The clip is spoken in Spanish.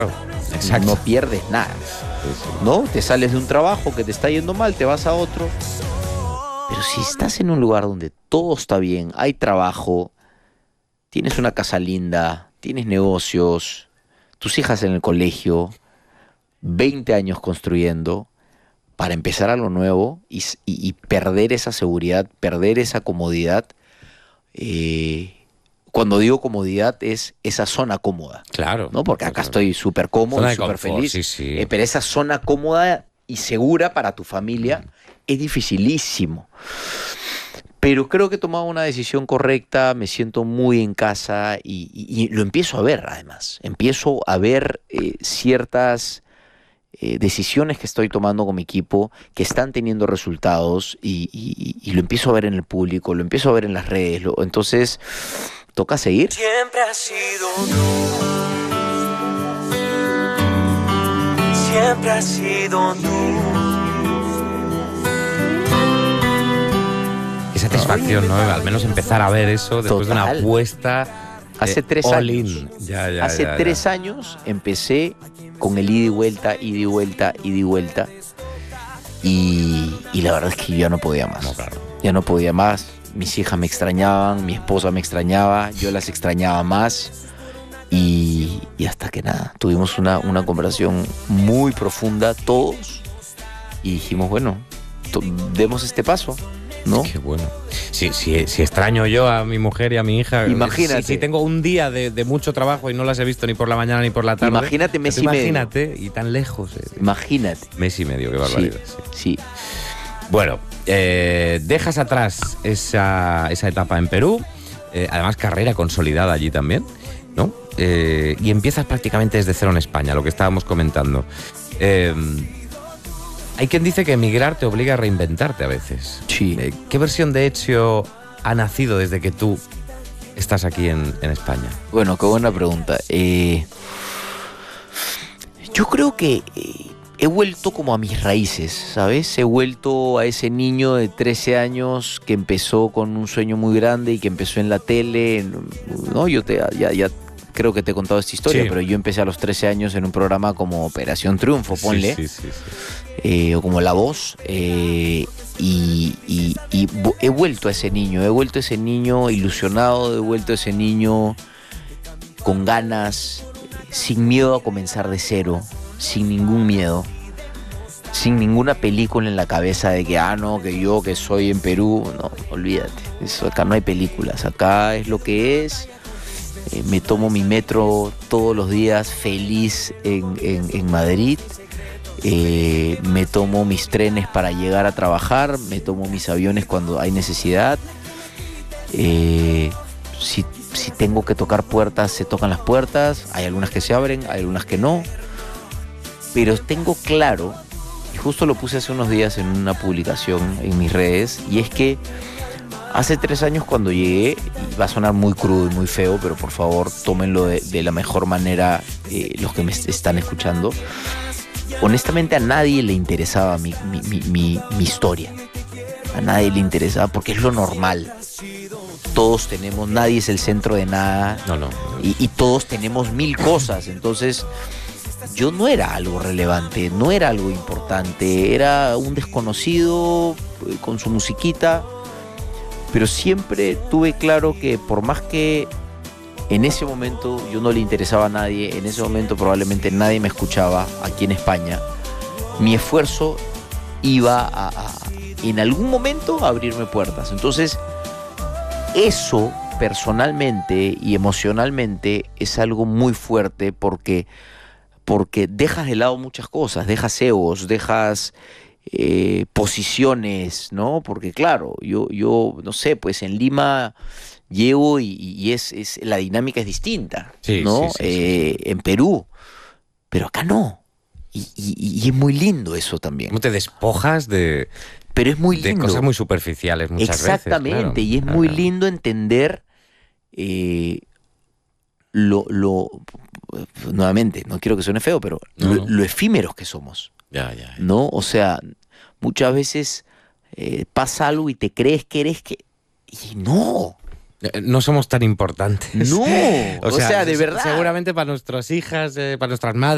Exacto. No pierdes nada, ¿no? Te sales de un trabajo que te está yendo mal, te vas a otro. Pero si estás en un lugar donde todo está bien, hay trabajo, tienes una casa linda, tienes negocios, tus hijas en el colegio, 20 años construyendo, para empezar algo nuevo y perder esa seguridad, perder esa comodidad. Cuando digo comodidad es esa zona cómoda. Claro. ¿No? Porque acá estoy súper cómodo, súper feliz. Sí, sí. Pero esa zona cómoda y segura para tu familia es dificilísimo. Pero creo que he tomado una decisión correcta, me siento muy en casa y lo empiezo a ver, además. Empiezo a ver ciertas decisiones que estoy tomando con mi equipo que están teniendo resultados y lo empiezo a ver en el público, lo empiezo a ver en las redes. Entonces, toca seguir. Siempre has sido tú. Siempre has sido tú. Qué satisfacción, ¿no? Al menos empezar a ver eso después de una apuesta. Hace 3 all años. In. Hace 3 años empecé con el ida y vuelta, ida y vuelta, ida y vuelta. Y la verdad es que yo ya no podía más. No, claro. Ya no podía más. Mis hijas me extrañaban, mi esposa me extrañaba, yo las extrañaba más. Y hasta que nada, tuvimos una conversación muy profunda todos. Y dijimos, bueno, demos este paso, ¿no? Qué bueno. Si extraño yo a mi mujer y a mi hija. Imagínate. Si tengo un día de mucho trabajo y no las he visto ni por la mañana ni por la tarde. Imagínate mes y medio. Imagínate, y tan lejos. Imagínate. Mes y medio, qué barbaridad. Sí. Bueno, dejas atrás esa etapa en Perú, además carrera consolidada allí también, ¿no? Y empiezas prácticamente desde cero en España, lo que estábamos comentando. Hay quien dice que emigrar te obliga a reinventarte a veces. Sí. ¿Qué versión de Ezio ha nacido desde que tú estás aquí en España? Bueno, qué buena pregunta. Yo creo que he vuelto como a mis raíces, ¿sabes? He vuelto a ese niño de 13 años que empezó con un sueño muy grande y que empezó en la tele, ¿no? Yo ya creo que te he contado esta historia, sí. Pero yo empecé a los 13 años en un programa como Operación Triunfo, ponle. Sí. O como La Voz. Y he vuelto a ese niño ilusionado, he vuelto a ese niño con ganas, sin miedo a comenzar de cero, sin ningún miedo, sin ninguna película en la cabeza de que, que yo que soy en Perú, no, olvídate, eso, acá no hay películas, acá es lo que es. Me tomo mi metro todos los días feliz en Madrid. Me tomo mis trenes para llegar a trabajar, me tomo mis aviones cuando hay necesidad. Si tengo que tocar puertas, se tocan las puertas. Hay algunas que se abren, hay algunas que no. Pero tengo claro, y justo lo puse hace unos días en una publicación en mis redes, y es que hace 3 años cuando llegué, y va a sonar muy crudo y muy feo, pero por favor tómenlo de la mejor manera los que me están escuchando. Honestamente a nadie le interesaba mi historia. A nadie le interesaba porque es lo normal. Todos tenemos, nadie es el centro de nada. No. Y todos tenemos 1000 cosas. Entonces yo no era algo relevante, no era algo importante. Era un desconocido con su musiquita. Pero siempre tuve claro que por más que en ese momento yo no le interesaba a nadie, en ese momento probablemente nadie me escuchaba aquí en España, mi esfuerzo iba en algún momento a abrirme puertas. Entonces, eso personalmente y emocionalmente es algo muy fuerte porque dejas de lado muchas cosas, dejas egos, dejas posiciones, ¿no? Porque claro, yo no sé, pues en Lima llego y la dinámica es distinta, ¿no? Sí. En Perú, pero acá no. Y es muy lindo eso también. ¿Cómo te despojas de cosas muy superficiales muchas veces? Exactamente, y es muy lindo entender nuevamente, no quiero que suene feo, pero lo efímeros que somos. Ya. ¿No? O sea, muchas veces pasa algo y te crees que eres que... Y no. No somos tan importantes. No. O sea, de verdad. Seguramente para nuestras hijas, para nuestras madres.